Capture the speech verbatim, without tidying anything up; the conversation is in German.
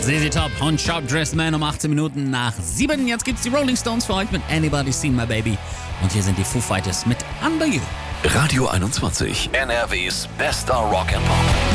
Z Z Top und Sharp Dressed Man um achtzehn Minuten nach sieben. Jetzt gibt's die Rolling Stones für euch mit Anybody Seen My Baby. Und hier sind die Foo Fighters mit Under You. Radio einundzwanzig, N R Ws bester Rock and Pop.